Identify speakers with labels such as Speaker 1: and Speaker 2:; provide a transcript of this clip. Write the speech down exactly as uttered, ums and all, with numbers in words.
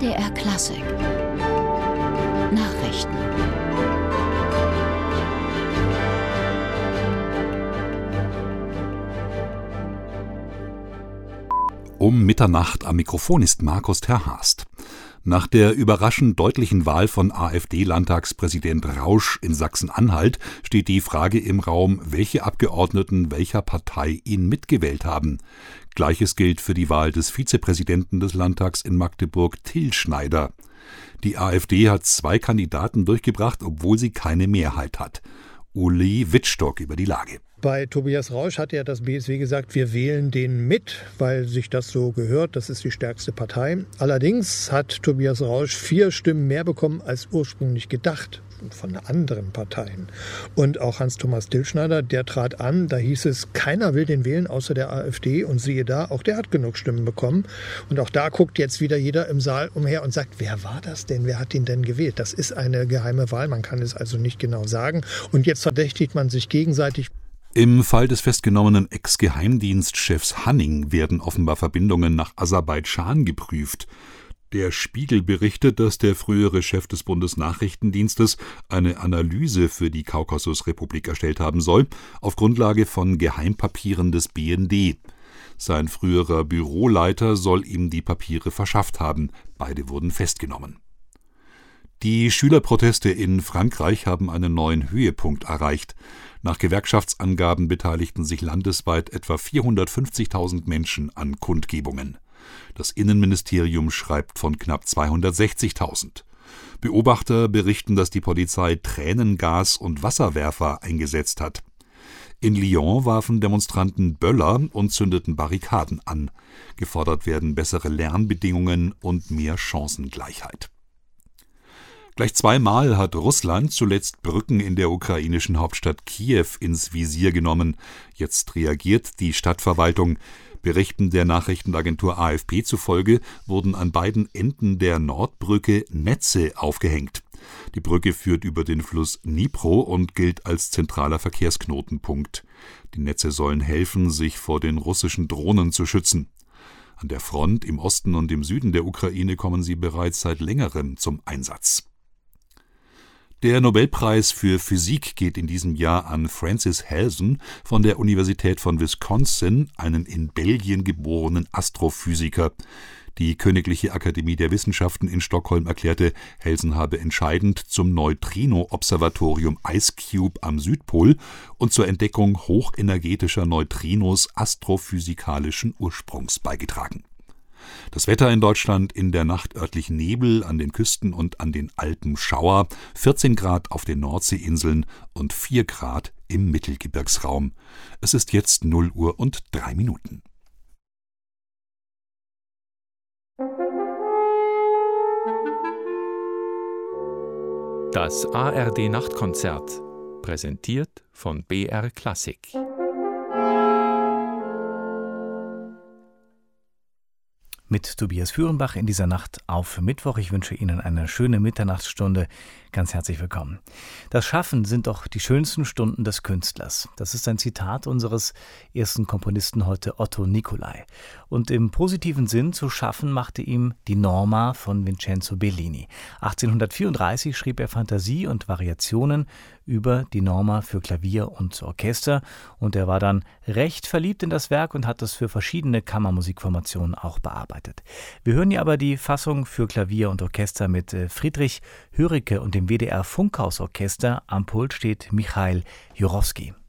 Speaker 1: D R Klassik Nachrichten.
Speaker 2: Um Mitternacht am Mikrofon ist Markus Terhast. Nach der überraschend deutlichen Wahl von AfD-Landtagspräsident Rausch in Sachsen-Anhalt steht die Frage im Raum, welche Abgeordneten welcher Partei ihn mitgewählt haben. Gleiches gilt für die Wahl des Vizepräsidenten des Landtags in Magdeburg, Till Schneider. Die AfD hat zwei Kandidaten durchgebracht, obwohl sie keine Mehrheit hat. Uli Wittstock über die Lage.
Speaker 3: Bei Tobias Rausch hat ja das B S W gesagt, wir wählen den mit, weil sich das so gehört. Das ist die stärkste Partei. Allerdings hat Tobias Rausch vier Stimmen mehr bekommen als ursprünglich gedacht von anderen Parteien. Und auch Hans-Thomas Till-Schneider, der trat an, da hieß es, keiner will den wählen außer der AfD. Und siehe da, auch der hat genug Stimmen bekommen. Und auch da guckt jetzt wieder jeder im Saal umher und sagt, wer war das denn? Wer hat ihn denn gewählt? Das ist eine geheime Wahl, man kann es also nicht genau sagen. Und jetzt verdächtigt man sich gegenseitig.
Speaker 2: Im Fall des festgenommenen Ex-Geheimdienstchefs Hanning werden offenbar Verbindungen nach Aserbaidschan geprüft. Der Spiegel berichtet, dass der frühere Chef des Bundesnachrichtendienstes eine Analyse für die Kaukasusrepublik erstellt haben soll, auf Grundlage von Geheimpapieren des B N D. Sein früherer Büroleiter soll ihm die Papiere verschafft haben. Beide wurden festgenommen. Die Schülerproteste in Frankreich haben einen neuen Höhepunkt erreicht. Nach Gewerkschaftsangaben beteiligten sich landesweit etwa vierhundertfünfzigtausend Menschen an Kundgebungen. Das Innenministerium schreibt von knapp zweihundertsechzigtausend. Beobachter berichten, dass die Polizei Tränengas und Wasserwerfer eingesetzt hat. In Lyon warfen Demonstranten Böller und zündeten Barrikaden an. Gefordert werden bessere Lernbedingungen und mehr Chancengleichheit. Gleich zweimal hat Russland zuletzt Brücken in der ukrainischen Hauptstadt Kiew ins Visier genommen. Jetzt reagiert die Stadtverwaltung. Berichten der Nachrichtenagentur A F P zufolge wurden an beiden Enden der Nordbrücke Netze aufgehängt. Die Brücke führt über den Fluss Dnipro und gilt als zentraler Verkehrsknotenpunkt. Die Netze sollen helfen, sich vor den russischen Drohnen zu schützen. An der Front im Osten und im Süden der Ukraine kommen sie bereits seit längerem zum Einsatz. Der Nobelpreis für Physik geht in diesem Jahr an Francis Halsen von der Universität von Wisconsin, einen in Belgien geborenen Astrophysiker. Die Königliche Akademie der Wissenschaften in Stockholm erklärte, Halsen habe entscheidend zum Neutrino-Observatorium IceCube am Südpol und zur Entdeckung hochenergetischer Neutrinos astrophysikalischen Ursprungs beigetragen. Das Wetter in Deutschland: in der Nacht örtlich Nebel, an den Küsten und an den Alpen Schauer, vierzehn Grad auf den Nordseeinseln und vier Grad im Mittelgebirgsraum. Es ist jetzt null Uhr und drei Minuten.
Speaker 4: Das A R D-Nachtkonzert, präsentiert von B R Klassik.
Speaker 5: Mit Tobias Führenbach in dieser Nacht auf Mittwoch. Ich wünsche Ihnen eine schöne Mitternachtsstunde. Ganz herzlich willkommen. Das Schaffen sind doch die schönsten Stunden des Künstlers. Das ist ein Zitat unseres ersten Komponisten heute, Otto Nicolai. Und im positiven Sinn zu schaffen machte ihm die Norma von Vincenzo Bellini. achtzehnhundertvierunddreißig schrieb er Fantasie und Variationen über die Norma für Klavier und Orchester. Und er war dann recht verliebt in das Werk und hat es für verschiedene Kammermusikformationen auch bearbeitet. Wir hören hier aber die Fassung für Klavier und Orchester mit Friedrich Höricke und dem W D R Funkhausorchester. Am Pult steht Michail Jurowski.